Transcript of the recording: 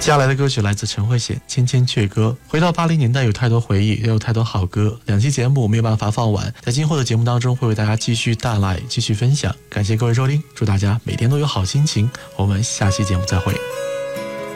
接下来的歌曲来自陈慧娴《千千阙歌》。回到80年代，有太多回忆，也有太多好歌。2期节目没有办法放完，在今后的节目当中会为大家继续带来，继续分享。感谢各位收听，祝大家每天都有好心情。我们下期节目再会。